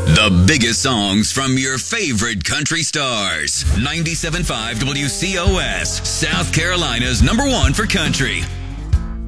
The biggest songs from your favorite country stars. 97.5 WCOS, South Carolina's #1 for country.